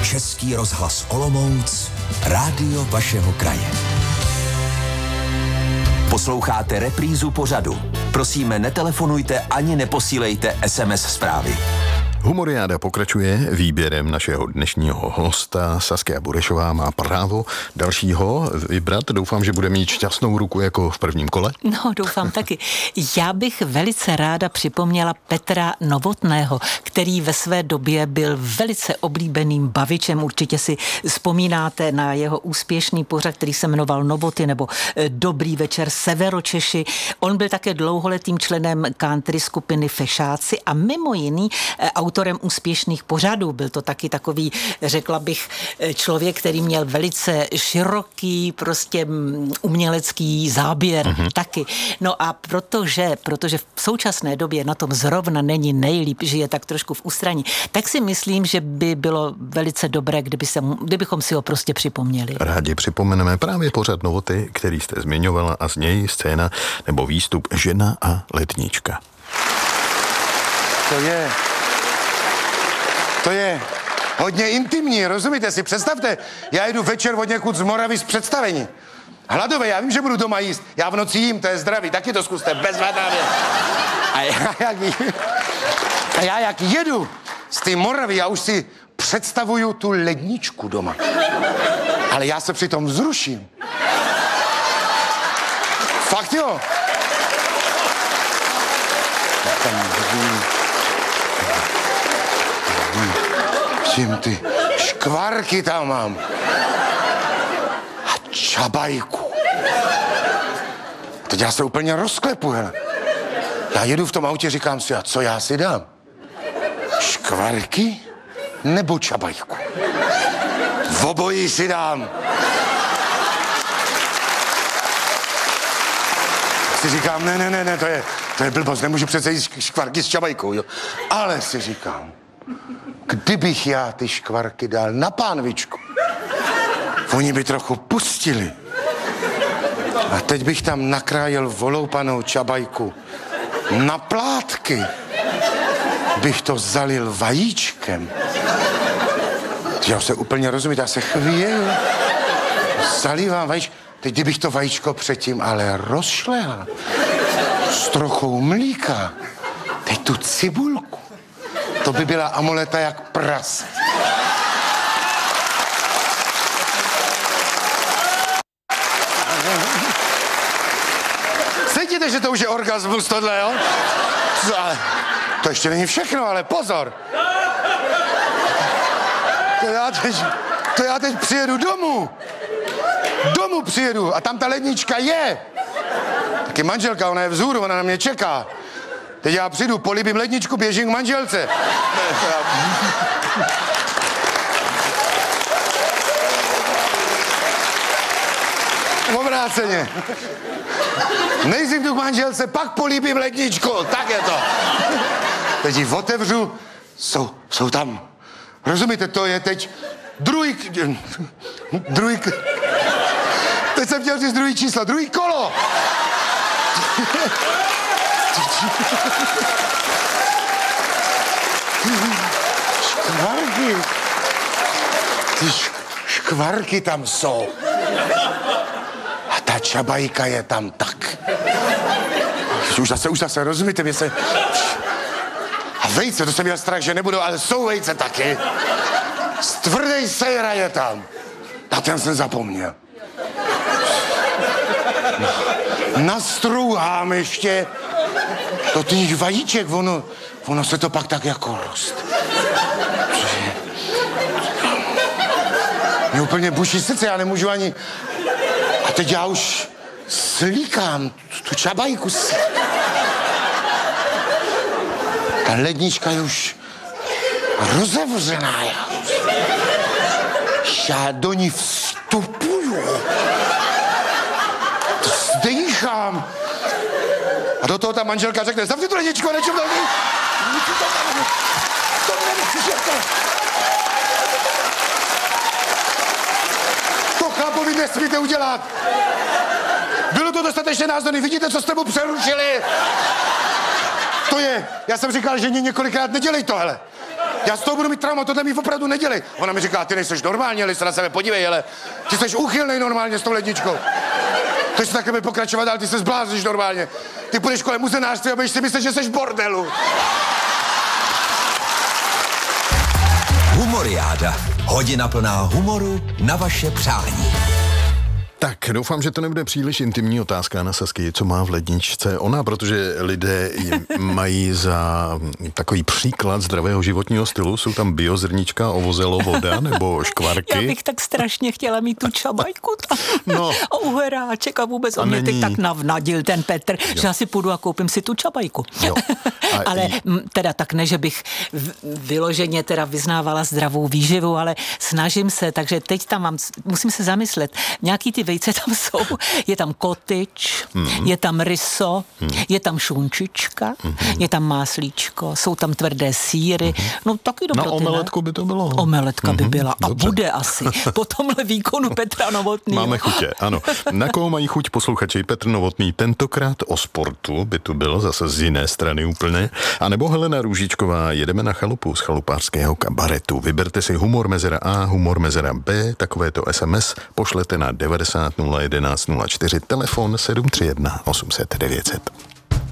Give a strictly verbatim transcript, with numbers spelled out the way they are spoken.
Český rozhlas Olomouc, rádio vašeho kraje. Posloucháte reprízu pořadu. Prosíme, netelefonujte ani neposílejte es em es zprávy. Humoriáda pokračuje výběrem našeho dnešního hosta. Saskia Burešová má právo dalšího vybrat. Doufám, že bude mít šťastnou ruku jako v prvním kole. No, doufám taky. Já bych velice ráda připomněla Petra Novotného, který ve své době byl velice oblíbeným bavičem. Určitě si vzpomínáte na jeho úspěšný pořad, který se jmenoval Novoty nebo Dobrý večer Severočeši. On byl také dlouholetým členem country skupiny Fešáci a mimo jiný autorem úspěšných pořadů. Byl to taky takový, řekla bych, člověk, který měl velice široký prostě umělecký záběr mm-hmm. taky. No a protože, protože v současné době na tom zrovna není nejlíp, že je tak trošku v ústraní, tak si myslím, že by bylo velice dobré, kdyby se, kdybychom si ho prostě připomněli. Rádi připomeneme právě pořad Novoty, který jste zmiňovala a z něj scéna nebo výstup Žena a lednička. To je... To je hodně intimní, rozumíte si? Představte, já jdu večer od někud z Moravy z představení. Hladové, já vím, že budu doma jíst. Já v noci jím, to je zdravý, taky to zkuste, bezvadná věc. A já jak, a já jak jedu z té Moravy, já už si představuju tu ledničku doma. Ale já se přitom vzruším. Fakt jo. Tam Všim ty škvarky tam mám. A čabajku. Teď já se úplně rozklepu, hele. Já jedu v tom autě, říkám si, a co já si dám? Škvarky nebo čabajku? V obojí si dám. Si říkám, ne, ne, ne, ne, to je, to je blbost, nemůžu přece jíst škvarky s čabajkou, jo. Ale si říkám, kdybych já ty škvarky dal na pánvičku, oni by trochu pustili. A teď bych tam nakrájel voloupanou čabajku na plátky. Bych to zalil vajíčkem. Já se úplně rozumím, já se chvěju. Zalívám vajíčko. Teď kdybych to vajíčko předtím ale rozšlehl s trochou mlíka. Teď tu cibulku. To by byla amuleta jak pras. Cítíte, že to už je orgasmus tohle, jo? Ale to ještě není všechno, ale pozor. To já teď, to já teď přijedu domů. Domů přijedu a tam ta lednička je. Taky manželka, ona je vzhůru, ona na mě čeká. Teď já přijdu, políbím ledničku, běžím k manželce. Obráceně. Nejdřív jdu k manželce, pak políbím ledničku. Tak je to. Teď ji otevřu, jsou, jsou tam. Rozumíte, to je teď druhý... Druhý... Teď jsem chtěl říct druhý číslo, druhý kolo. Škvarky. Ty škvarky tam jsou. A ta čabajka je tam tak. Už zase, už zase, rozumíte, mě se... A vejce, to jsem měl strach, že nebudou, ale jsou vejce taky. Stvrdej sejra je tam. Na ten jsem zapomněl. Nastrouhám ještě do těch vajíček, ono, ono se to pak tak jako rost. Mě úplně buší srdce, já nemůžu ani... A teď já už slíkám tu čabajku. Ta lednička je už rozevřená. Já do ní vstupuju. Zdejchám. A do toho ta manželka řekne, zavři tu ledničku, nečem to... To chlapovi nesmíte udělat. Bylo to dostatečně názorný, vidíte, co jste mu přerušili? To je, já jsem říkal, že několikrát nedělej tohle. Já z toho budu mít trauma, tohle mi opravdu nedělej. Ona mi říká, ty nejseš normální, ale se na sebe podívej, ale ty jsi úchylnej normálně s tou ledničkou. Chceš se takhle pokračovat, ale ty se zblázníš normálně. Ty půjdeš kolem muzenářství a budeš si myslet, že jsi v bordelu. Humoriáda. Hodina plná humoru na vaše přání. Tak, doufám, že to nebude příliš intimní otázka na Sasky, co má v ledničce ona, protože lidé ji mají za takový příklad zdravého životního stylu. Jsou tam biozrnička, ovozelo, voda nebo škvarky. Já bych tak strašně chtěla mít tu čabajku tam. No. A uheráček a vůbec A on mě není. teď tak navnadil ten Petr, jo. že já si půjdu a koupím si tu čabajku. Jo. A ale i... m, teda tak ne, že bych v, vyloženě teda vyznávala zdravou výživu, ale snažím se, takže teď tam mám, musím se zamyslet, nějaký ty vejce tam jsou, je tam kotyč, mm-hmm. je tam ryso, mm-hmm. je tam šunčička, mm-hmm. je tam máslíčko, jsou tam tvrdé sýry, mm-hmm. no taky dobroty, Na omeletku by to bylo. Omeletka mm-hmm. by byla a Dobře. bude asi po tomhle výkonu Petra Novotného. Máme chutě, ano. Na koho mají chuť posluchači? Petr Novotný tentokrát o sportu, by tu bylo zase z jiné strany úplně, a nebo Helena Růžičková, jedeme na chalupu z chalupářského kabaretu. Vyberte si humor mezera A, humor mezera B, takovéto es em es pošlete na devadesát nula jedenáct nula čtyři, telefon sedm tři jedna osm set devět set.